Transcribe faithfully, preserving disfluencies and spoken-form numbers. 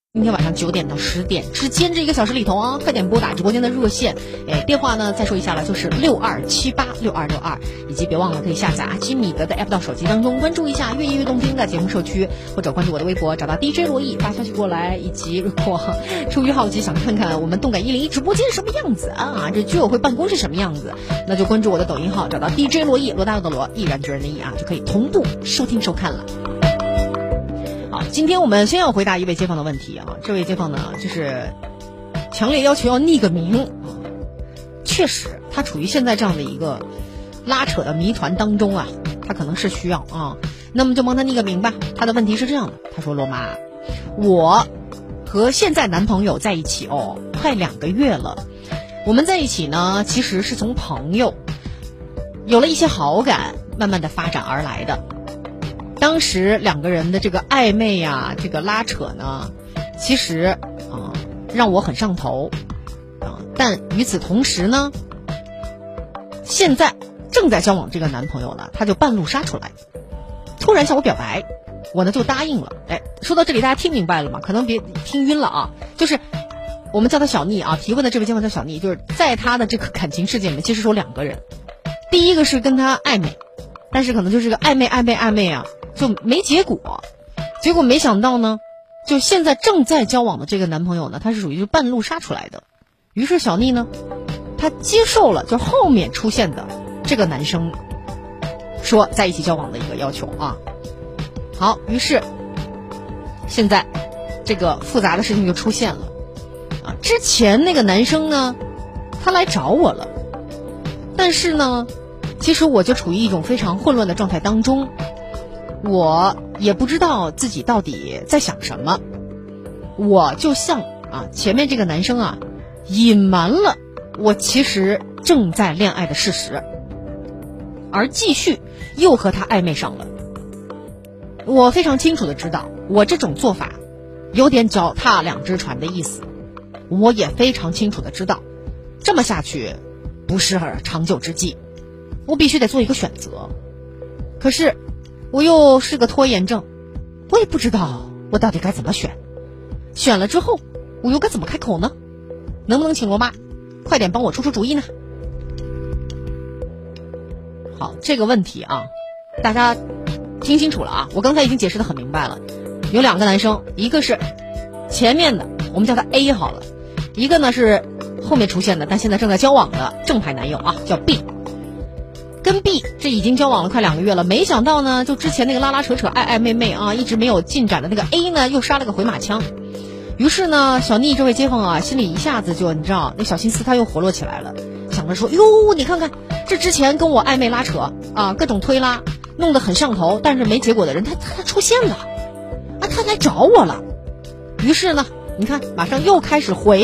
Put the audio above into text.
今天晚上九点到十点之间这一个小时里头啊，快点拨打直播间的热线，哎，电话呢再说一下了，就是六二七八六二六二，以及别忘了可以下载阿基米德的 app 到手机当中，关注一下越音乐动听的节目社区，或者关注我的微博，找到 D J 罗毅发消息过来，以及如果出于好奇想看看我们动感一零一直播间什么样子啊，这居委会办公是什么样子，那就关注我的抖音号，找到 D J 罗毅，罗大佑的罗，毅然决然的毅啊，就可以同步收听收看了。好，今天我们先要回答一位街坊的问题啊，这位街坊呢就是强烈要求要匿个名啊，确实他处于现在这样的一个拉扯的谜团当中啊，他可能是需要啊，那么就帮他匿个名吧。他的问题是这样的，他说罗妈，我和现在男朋友在一起哦，快两个月了，我们在一起呢其实是从朋友有了一些好感慢慢的发展而来的。当时两个人的这个暧昧呀、啊，这个拉扯呢，其实啊、呃、让我很上头啊、呃。但与此同时呢，现在正在交往这个男朋友呢，他就半路杀出来，突然向我表白，我呢就答应了。哎，说到这里大家听明白了吗？可能别听晕了啊，就是我们叫他小妮啊，提问的这位街坊叫小妮，就是在他的这个感情世界里面，其实是有两个人，第一个是跟他暧昧，但是可能就是个暧昧暧昧暧昧啊。就没结果，结果没想到呢，就现在正在交往的这个男朋友呢，他是属于就半路杀出来的。于是小妮呢，她接受了就后面出现的这个男生说在一起交往的一个要求啊。好，于是现在这个复杂的事情就出现了啊。之前那个男生呢，他来找我了，但是呢，其实我就处于一种非常混乱的状态当中。我也不知道自己到底在想什么，我就像啊前面这个男生啊隐瞒了我其实正在恋爱的事实，而继续又和他暧昧上了。我非常清楚的知道我这种做法有点脚踏两只船的意思，我也非常清楚的知道这么下去不是长久之计，我必须得做一个选择。可是我又是个拖延症，我也不知道我到底该怎么选，选了之后我又该怎么开口呢？能不能请罗妈快点帮我出出主意呢？好，这个问题啊大家听清楚了啊，我刚才已经解释得很明白了。有两个男生，一个是前面的我们叫他 A 好了，一个呢是后面出现的但现在正在交往的正牌男友啊，叫 B。跟 B 这已经交往了快两个月了，没想到呢就之前那个拉拉扯扯爱爱妹妹啊一直没有进展的那个 A 呢又杀了个回马枪。于是呢小妮这位街坊啊心里一下子就你知道那小心思他又活络起来了，想着说哟你看看这之前跟我暧昧拉扯啊各种推拉弄得很上头但是没结果的人他他出现了啊，他来找我了。于是呢你看马上又开始回